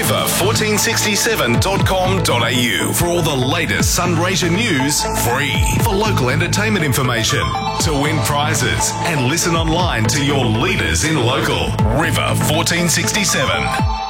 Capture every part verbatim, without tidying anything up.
river fourteen sixty-seven dot com dot a u for all the latest Sunraysia news, free. For local entertainment information, to win prizes, and listen online to your leaders in local. River fourteen sixty-seven.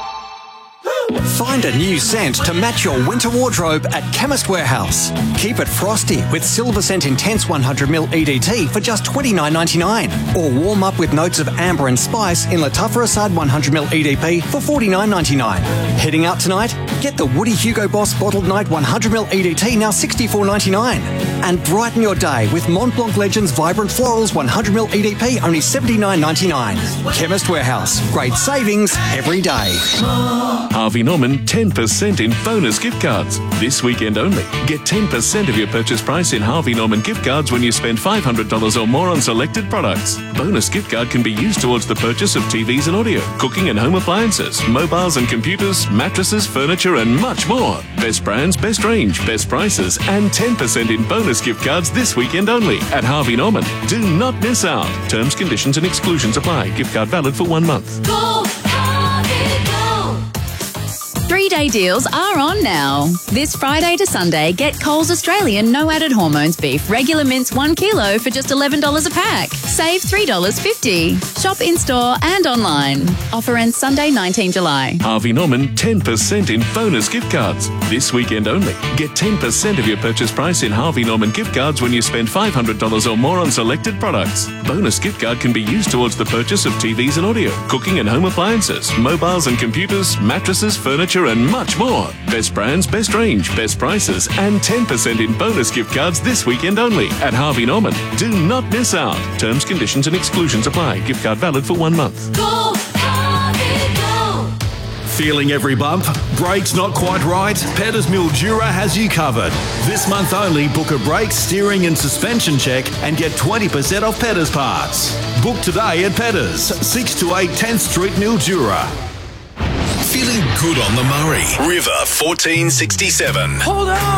Find a new scent to match your winter wardrobe at Chemist Warehouse. Keep it frosty with Silver Scent Intense one hundred milliliter E D T for just twenty-nine ninety-nine. Or warm up with notes of amber and spice in Lattafa Assad one hundred milliliter E D P for forty-nine ninety-nine. Heading out tonight? Get the Woody Hugo Boss Bottled Night one hundred milliliter E D T now sixty-four ninety-nine. And brighten your day with Mont Blanc Legends Vibrant Florals one hundred milliliter E D P only seventy-nine ninety-nine. Chemist Warehouse. Great savings every day. Harvey Norman ten percent in bonus gift cards. This weekend only. Get ten percent of your purchase price in Harvey Norman gift cards when you spend five hundred dollars or more on selected products. Bonus gift card can be used towards the purchase of T Vs and audio, cooking and home appliances, mobiles and computers, mattresses, furniture and much more. Best brands, best range, best prices and ten percent in bonus gift cards this weekend only at Harvey Norman. Do not miss out. Terms, conditions and exclusions apply. Gift card valid for one month. Go, Harvey, go! Three-day deals are on now. This Friday to Sunday, get Coles Australian no added hormones beef regular mince one kilo for just eleven dollars a pack. Save three dollars fifty. Shop in-store and online. Offer ends Sunday, nineteenth July. Harvey Norman ten percent in bonus gift cards. This weekend only. Get ten percent of your purchase price in Harvey Norman gift cards when you spend five hundred dollars or more on selected products. Bonus gift card can be used towards the purchase of T Vs and audio, cooking and home appliances, mobiles and computers, mattresses, furniture and much more. Best brands, best range, best prices and ten percent in bonus gift cards this weekend only at Harvey Norman. Do not miss out. Terms, conditions and exclusions apply. Gift card valid for one month. Go, Harvey, go! Feeling every bump? Brakes not quite right? Petters Mildura has you covered. This month only, book a brake, steering and suspension check and get twenty percent off Petters parts. Book today at Petters, six to eight tenth Street, Mildura. Feeling good on the Murray. River fourteen sixty-seven. Hold on!